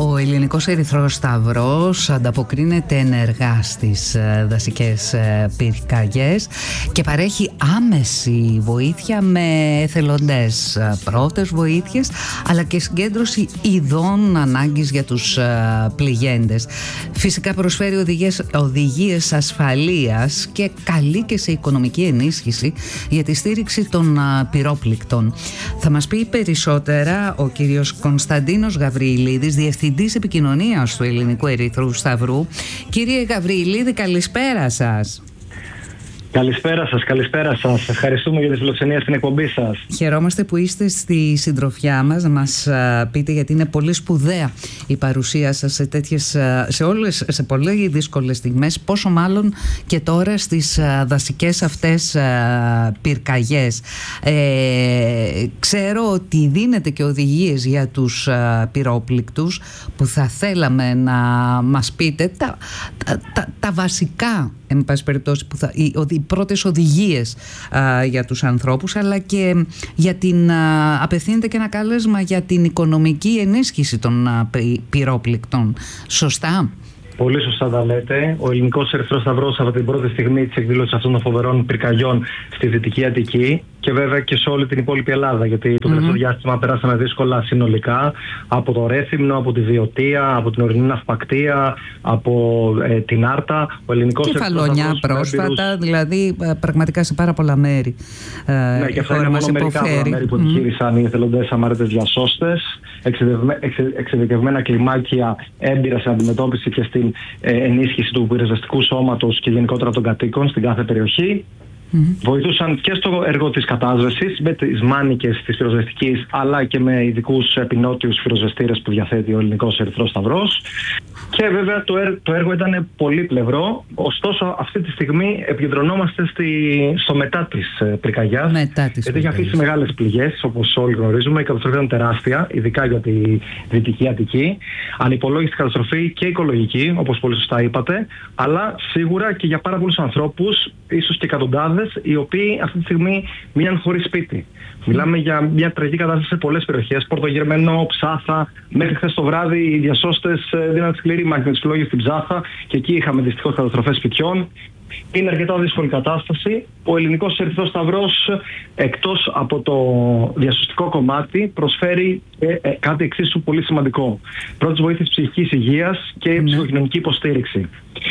Ο Ελληνικός Ερυθρός Σταυρός ανταποκρίνεται ενεργά στις δασικές πυρκαγιές και παρέχει άμεση βοήθεια με εθελοντές, πρώτες βοήθειες, αλλά και συγκέντρωση ειδών ανάγκης για τους πληγέντες. Φυσικά προσφέρει οδηγίες ασφαλείας και καλεί και σε οικονομική ενίσχυση για τη στήριξη των πυρόπληκτων. Θα μας πει περισσότερα ο κύριος Κωνσταντίνος Γαβριηλίδης, Διευθυντής Επικοινωνίας του Ελληνικού Ερυθρού Σταυρού. Κύριε Γαβριηλίδη, καλησπέρα σας. Καλησπέρα σας. Ευχαριστούμε για τη φιλοξενία στην εκπομπή σας. Χαιρόμαστε που είστε στη συντροφιά μας, να μας πείτε, γιατί είναι πολύ σπουδαία η παρουσία σας σε πολλές δύσκολες στιγμές, πόσο μάλλον και τώρα στις δασικές αυτές πυρκαγιές. Ξέρω ότι δίνετε και οδηγίες για τους πυρόπληκτους, που θα θέλαμε να μας πείτε τα βασικά, εν πάση περιπτώσει, οι πρώτες οδηγίες για τους ανθρώπους, αλλά και για απευθύνεται και ένα κάλεσμα για την οικονομική ενίσχυση των πυρόπληκτων. Σωστά? Πολύ σωστά τα λέτε. Ο Ελληνικός Ερυθρός Σταυρός από την πρώτη στιγμή της εκδήλωσης αυτών των φοβερών πυρκαγιών στη Δυτική Αττική και βέβαια και σε όλη την υπόλοιπη Ελλάδα, γιατί το τελευταίο διάστημα περάσαμε δύσκολα συνολικά από το Ρέθυμνο, από τη Βιωτία, από την ορεινή Ναυπακτία, από την Άρτα. Ο Ελληνικός Κεφαλονιά πρόσφατα, δηλαδή πραγματικά σε πάρα πολλά μέρη. Ναι, και αυτά είναι μόνο μερικά μέρη που επιχείρησαν οι εθελοντές αμάρετες διασώστες. Εξειδικευμένα κλιμάκια έμπειρα σε αντιμετώπιση και στην ενίσχυση του πυροσβεστικού σώματος και γενικότερα των κατοίκων στην κάθε περιοχή. Βοηθούσαν και στο έργο της κατάσβεσης με τις μάνικες της πυροσβεστικής, αλλά και με ειδικούς επινότιους πυροσβεστήρες που διαθέτει ο Ελληνικός Ερυθρός Σταυρός. Και βέβαια το έργο ήταν πολύπλευρο, ωστόσο αυτή τη στιγμή επικεντρωνόμαστε στο μετά της πυρκαγιάς, γιατί έχει αφήσει μεγάλες πληγές, όπως όλοι γνωρίζουμε. Η καταστροφή ήταν τεράστια, ειδικά για τη Δυτική Αττική. Ανυπολόγιστη καταστροφή και οικολογική, όπως πολύ σωστά είπατε, αλλά σίγουρα και για πάρα πολλούς ανθρώπους, ίσως και εκατοντάδες, οι οποίοι αυτή τη στιγμή μείναν χωρίς σπίτι. Μιλάμε για μια τραγική κατάσταση σε πολλές περιοχές. Πορτογερμενό, Ψάθα. Μέχρι χθες το βράδυ οι διασώστες δίναν σκληρή μάχη με τις φλόγες στην Ψάθα και εκεί είχαμε δυστυχώς καταστροφές σπιτιών. Είναι αρκετά δύσκολη κατάσταση. Ο Ελληνικός Ερυθρός Σταυρός, εκτός από το διασωστικό κομμάτι, προσφέρει κάτι εξίσου πολύ σημαντικό. Πρώτης βοήθειας ψυχικής υγείας και ψυχοκοινωνική υποστήριξη.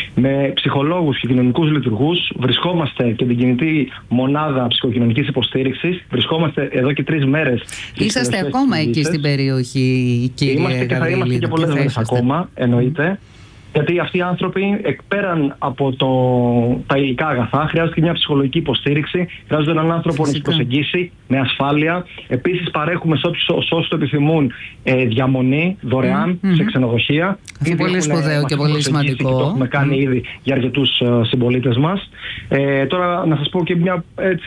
Με ψυχολόγους και κοινωνικούς λειτουργούς βρισκόμαστε και την κινητή μονάδα ψυχοκοινωνικής υποστήριξης. Βρισκόμαστε εδώ και 3 μέρες. Είσαστε ακόμα εκεί στην περιοχή, κύριε Γαβριηλίδη? Είμαστε και θα είμαστε και πολλές μέρες ακόμα, εννοείται. Γιατί αυτοί οι άνθρωποι, πέραν από τα υλικά αγαθά, χρειάζεται μια ψυχολογική υποστήριξη, χρειάζεται έναν άνθρωπο να τους προσεγγίσει με ασφάλεια. Επίσης, παρέχουμε σε όσους το επιθυμούν διαμονή δωρεάν σε ξενοδοχεία. Είναι πολύ σπουδαίο και πολύ σημαντικό. Και το έχουμε κάνει ήδη για αρκετούς συμπολίτες μας. Τώρα, να σας πω και μια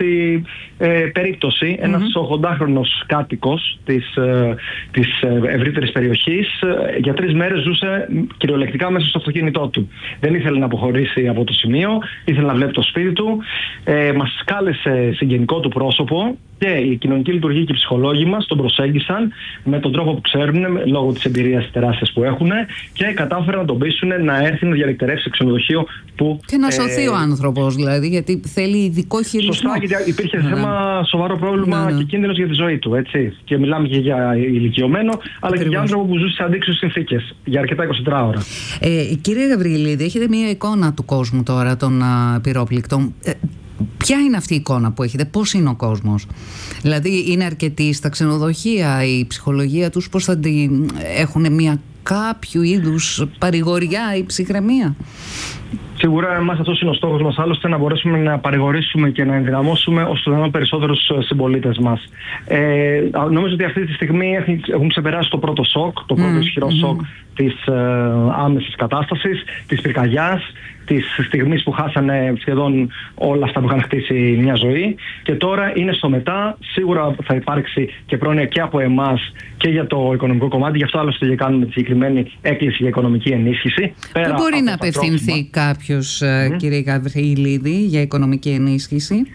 περίπτωση. Ένας 80χρονος κάτοικος της ευρύτερης περιοχής για 3 μέρες ζούσε κυριολεκτικά μέσα στο αυτοκίνητό του. Δεν ήθελε να αποχωρήσει από το σημείο, ήθελε να βλέπει το σπίτι του. Μας κάλεσε συγγενικό του πρόσωπο και η κοινωνική λειτουργία και οι ψυχολόγοι μας τον προσέγγισαν με τον τρόπο που ξέρουν, λόγω της εμπειρίας τεράστιας που έχουν, και κατάφεραν να τον πείσουν να έρθει να διαλεκτερεύσει σε ξενοδοχείο που. Και να σωθεί ο άνθρωπος, δηλαδή, γιατί θέλει ειδικό χειρισμό. Σωστά, γιατί υπήρχε θέμα, σοβαρό πρόβλημα και κίνδυνος για τη ζωή του. Έτσι. Και μιλάμε και για ηλικιωμένο, αλλά και για άνθρωπο που ζούσε σε αντίξωες συνθήκες για αρκετά 24 ώρα. Κύριε Γαβριηλίδη, έχετε μία εικόνα του κόσμου τώρα των πυρόπληκτων. Ποια είναι αυτή η εικόνα που έχετε, πώς είναι ο κόσμος? Δηλαδή, είναι αρκετοί στα ξενοδοχεία, η ψυχολογία τους πώς θα την έχουν, κάποιο είδους παρηγοριά ή ψυχραιμία? Σίγουρα εμάς αυτός είναι ο στόχος μας, άλλωστε, να μπορέσουμε να παρηγορήσουμε και να ενδυναμώσουμε όσο το δυνατόν περισσότερους συμπολίτες μας. Νομίζω ότι αυτή τη στιγμή έχουν ξεπεράσει το πρώτο σοκ, το πρώτο ισχυρό σοκ της άμεσης κατάστασης, της πυρκαγιάς, της στιγμής που χάσανε σχεδόν όλα αυτά που είχαν χτίσει μια ζωή, και τώρα είναι στο μετά. Σίγουρα θα υπάρξει και πρόνοια και από εμάς και για το οικονομικό κομμάτι, γι' αυτό άλλωστε και κάνουμε τη συγκεκριμένη έκκληση για οικονομική ενίσχυση. Πού μπορεί να απευθυνθεί κάποιος, κύριε Γαβριηλίδη, για οικονομική ενίσχυση?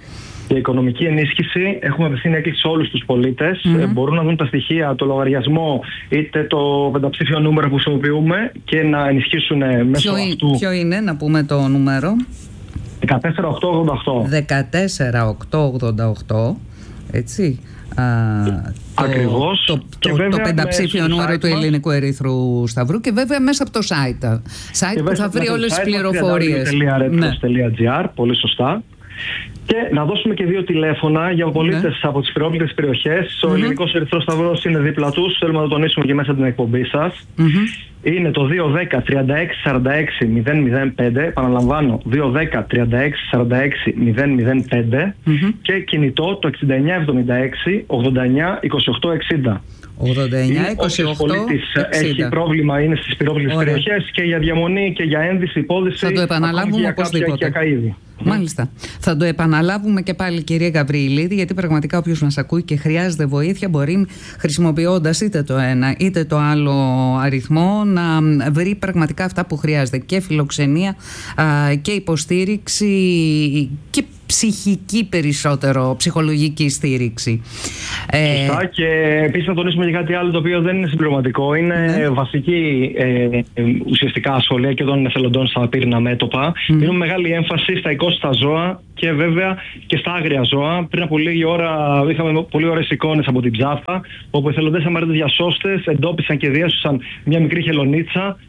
Για οικονομική ενίσχυση έχουμε απευθύνει έκκληση σε όλους τους πολίτες. Μπορούν να δουν τα στοιχεία, το λογαριασμό είτε το πενταψήφιο νούμερο που χρησιμοποιούμε και να ενισχύσουν μέσω αυτού. Ποιο είναι, να πούμε το νούμερο? 14888. 14888, έτσι. Ακριβώς. Το πενταψήφιο νούμερο του Ελληνικού Ερυθρού Σταυρού και βέβαια μέσα από το site που θα βρει όλες τις πληροφορίες. www.redcross.gr, πολύ σωστά. Και να δώσουμε και 2 τηλέφωνα για πολίτες από τις περιόπλητες περιοχές. Ο Ελληνικός Ερυθρός Σταυρός είναι δίπλα τους. Θέλουμε να το τονίσουμε και μέσα από την εκπομπή σας. Είναι το 210 36 46 005. Επαναλαμβάνω, 210 36 46 005. Και κινητό το 6976 89 28 60. 89-28-60. Έχει πρόβλημα, είναι στις περιόπλητες περιοχές και για διαμονή και για ένδυση, υπόδειση. Θα το επαναλάβουμε οπωσδήποτε. Μάλιστα. Θα το επαναλάβουμε και πάλι, κυρία Γαβριλίδη, γιατί πραγματικά όποιος μας ακούει και χρειάζεται βοήθεια μπορεί, χρησιμοποιώντας είτε το ένα είτε το άλλο αριθμό, να βρει πραγματικά αυτά που χρειάζεται. Και φιλοξενία και υποστήριξη και ψυχική περισσότερο, ψυχολογική στήριξη. Σωστά, και επίσης να τονίσουμε και κάτι άλλο το οποίο δεν είναι συμπληρωματικό. Είναι βασική ουσιαστικά σχολεία και των εθελοντών στα πύρινα μέτωπα. Δίνουμε μεγάλη έμφαση στα οικόσιτα ζώα και βέβαια και στα άγρια ζώα. Πριν από λίγη ώρα είχαμε πολύ ωραίες εικόνες από την Ψάφα, όπου εθελοντές αμαρέτες διασώστες εντόπισαν και διέσωσαν μια μικρή χελωνίτσα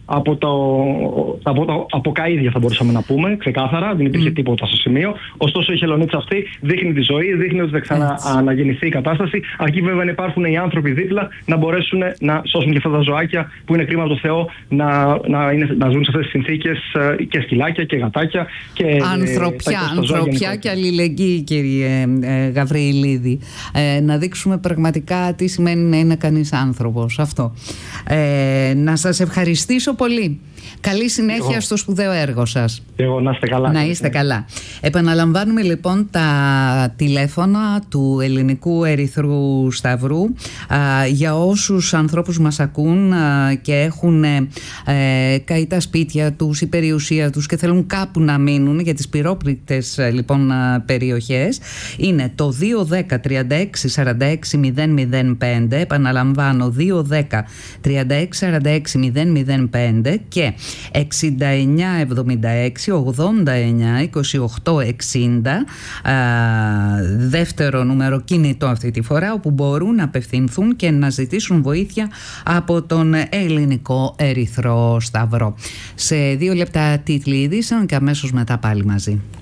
από καΐδια, θα μπορούσαμε να πούμε, ξεκάθαρα. Δεν υπήρχε τίποτα στο σημείο. Ωστόσο η χελωνίτσα αυτή δείχνει τη ζωή, δείχνει ότι θα ξανααναγεννηθεί η κατάσταση. Αρκεί βέβαια να υπάρχουν οι άνθρωποι δίπλα να μπορέσουν να σώσουν και αυτά τα ζωάκια που είναι κρίμα από το Θεό να ζουν σε αυτές τις συνθήκες, και σκυλάκια και γατάκια. Και ανθρωπιά και αλληλεγγύη, κύριε Γαβριλίδη. Να δείξουμε πραγματικά τι σημαίνει να είναι κανείς άνθρωπος. Αυτό. Να σας ευχαριστήσω πολύ. Καλή συνέχεια στο σπουδαίο έργο σας. Εγώ, να είστε καλά. Να είστε καλά. Επαναλαμβάνουμε λοιπόν τα τηλέφωνα του Ελληνικού Ερυθρού Σταυρού για όσους ανθρώπους μας ακούν και έχουν καεί τα σπίτια τους, η περιουσία τους και θέλουν κάπου να μείνουν για τις πυρόπληκτες λοιπόν περιοχές. Είναι το 210 36 46 005. Επαναλαμβάνω, 210 36 46 005 και 6976 89 28 60, δεύτερο νούμερο κινητό αυτή τη φορά, όπου μπορούν να απευθυνθούν και να ζητήσουν βοήθεια από τον Ελληνικό Ερυθρό Σταυρό. Σε 2 λεπτά τίτλοι ειδήσεων και αμέσως μετά πάλι μαζί.